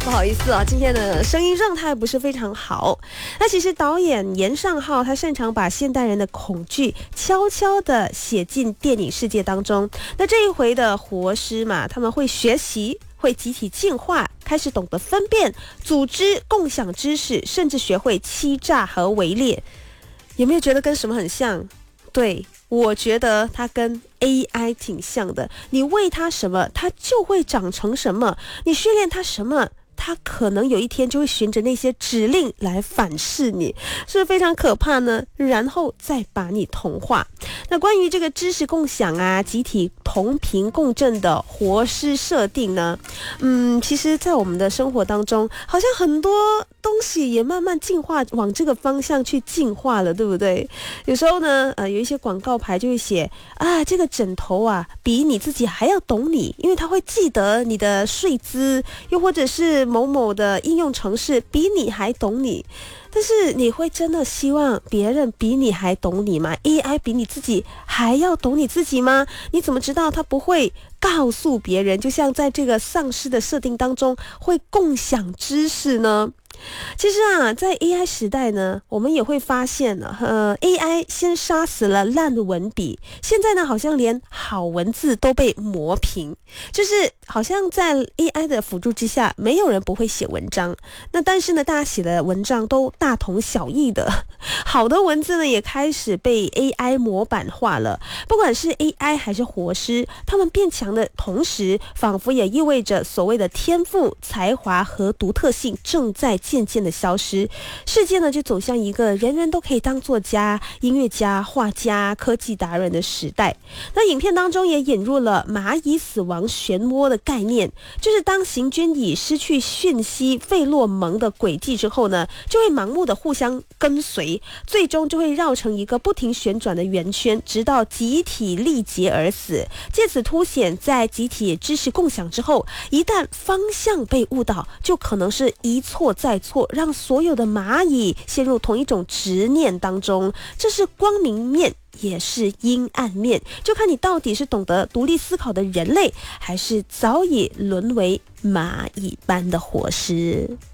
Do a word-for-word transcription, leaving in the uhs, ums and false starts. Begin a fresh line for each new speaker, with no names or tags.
不好意思啊，今天的声音状态不是非常好。那其实导演严尚浩他擅长把现代人的恐惧悄悄地写进电影世界当中。那这一回的活尸嘛，他们会学习，会集体进化，开始懂得分辨、组织、共享知识，甚至学会欺诈和围猎。有没有觉得跟什么很像？对，我觉得它跟 A I 挺像的。你喂它什么，它就会长成什么；你训练它什么，它可能有一天就会循着那些指令来反噬你，是不是非常可怕呢？然后再把你同化。那关于这个知识共享啊、集体同频共振的活尸设定呢，嗯，其实在我们的生活当中，好像很多东西也慢慢进化，往这个方向去进化了，对不对？有时候呢，呃，有一些广告牌就会写啊，这个枕头啊，比你自己还要懂你，因为它会记得你的睡姿，又或者是某某的应用程式比你还懂你。但是你会真的希望别人比你还懂你吗？ A I 比你自己还要懂你自己吗？你怎么知道它不会告诉别人，就像在这个丧尸的设定当中会共享知识呢？其实啊，在 A I 时代呢，我们也会发现呢，呃 A I 先杀死了烂文笔，现在呢好像连好文字都被磨平，就是好像在 A I 的辅助之下，没有人不会写文章。那但是呢，大家写的文章都大同小异的，好的文字呢也开始被 A I 模板化了。不管是 A I 还是活尸，他们变强的同时，仿佛也意味着所谓的天赋、才华和独特性正在渐渐的消失，世界呢就走向一个人人都可以当作家、音乐家、画家、科技达人的时代。那影片当中也引入了蚂蚁死亡漩涡的概念，就是当行军蚁失去讯息费洛蒙的轨迹之后呢，就会盲目的互相跟随，最终就会绕成一个不停旋转的圆圈，直到集体力竭而死。借此凸显，在集体知识共享之后，一旦方向被误导，就可能是一错再错，让所有的蚂蚁陷入同一种执念当中。这是光明面，也是阴暗面，就看你到底是懂得独立思考的人类，还是早已沦为蚂蚁般的活尸。